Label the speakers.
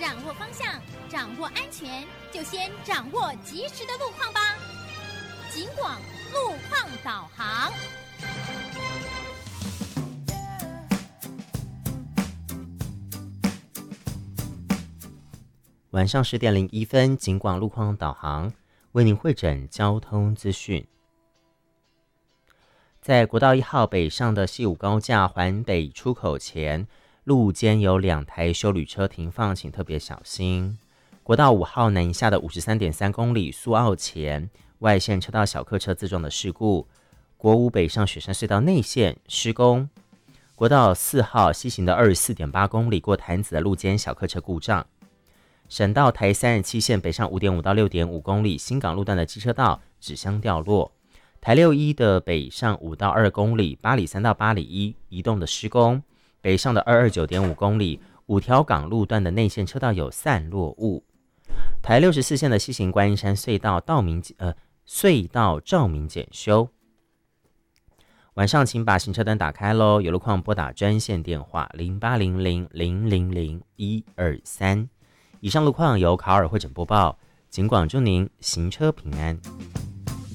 Speaker 1: 掌握方向，掌握安全，就先掌握及时的路况吧。警广路况导航。
Speaker 2: 晚上10:01，警广路况导航为您汇整交通资讯。在国道1号北上的西武高架环北出口前，路肩有2台休旅车停放，请特别小心。国道5号南下的53.3公里苏澳前，外线车道小客车自撞的事故。国5北上雪山隧道内线施工。国道4号西行的24.8公里过潭子的路肩小客车故障。省道台37线北上5.5到6.5公里新港路段的机车道纸箱掉落。台61的北上5到2公里八里3到八里1移动的施工。北上的229.5公里5条港路段的内线车道有散落物。台64线的西行观音山隧道隧道照明检修。晚上请把行车灯打开咯，有路况拨打专线电话0800000123。以上路况由卡尔汇整播报，警广祝您行车平安。